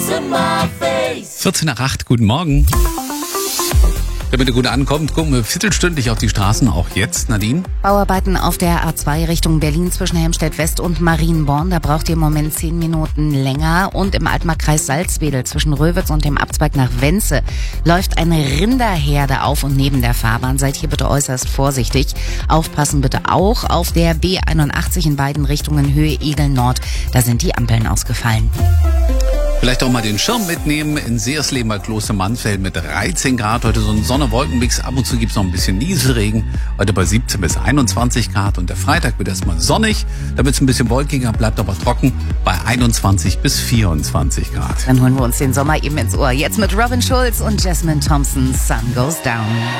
14 nach 8, guten Morgen. Damit ihr gut ankommt, gucken wir viertelstündlich auf die Straßen, auch jetzt, Nadine. Bauarbeiten auf der A2 Richtung Berlin zwischen Helmstedt West und Marienborn. Da braucht ihr im Moment 10 Minuten länger. Und im Altmarkkreis Salzwedel zwischen Röwitz und dem Abzweig nach Wenze läuft eine Rinderherde auf und neben der Fahrbahn. Seid hier bitte äußerst vorsichtig. Aufpassen bitte auch auf der B81 in beiden Richtungen Höhe Egel Nord. Da sind die Ampeln ausgefallen. Vielleicht auch mal den Schirm mitnehmen. In Seersleben bei Kloster Mannfeld mit 13 Grad. Heute so ein Sonne-Wolken-Mix. Ab und zu gibt's noch ein bisschen Nieselregen. Heute bei 17 bis 21 Grad. Und der Freitag wird erstmal sonnig. Da wird's ein bisschen wolkiger, bleibt aber trocken bei 21 bis 24 Grad. Dann holen wir uns den Sommer eben ins Ohr. Jetzt mit Robin Schulz und Jasmine Thompson, Sun Goes Down.